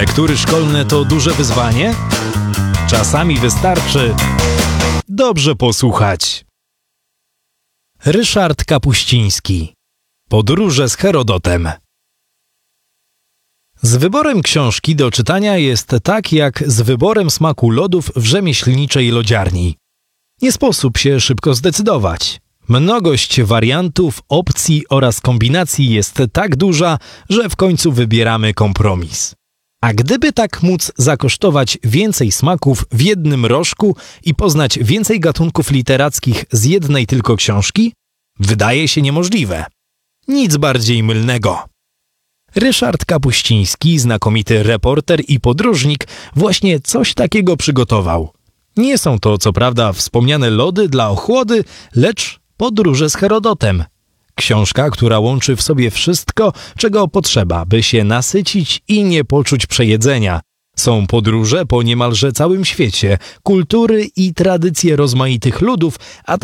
lektury szkolne to duże wyzwanie? Czasami wystarczy dobrze posłuchać. Ryszard Kapuściński. Podróże z Herodotem. Z wyborem książki do czytania jest tak jak z wyborem smaku lodów w rzemieślniczej lodziarni. Nie sposób się szybko zdecydować. Mnogość wariantów, opcji oraz kombinacji jest tak duża, że w końcu wybieramy kompromis. A gdyby tak móc zakosztować więcej smaków w jednym rożku i poznać więcej gatunków literackich z jednej tylko książki? Wydaje się niemożliwe. Nic bardziej mylnego. Ryszard Kapuściński, znakomity reporter i podróżnik, właśnie coś takiego przygotował. Nie są to co prawda wspomniane lody dla ochłody, lecz podróże z Herodotem. Książka, która łączy w sobie wszystko, czego potrzeba, by się nasycić i nie poczuć przejedzenia. Są podróże po niemalże całym świecie, kultury i tradycje rozmaitych ludów, a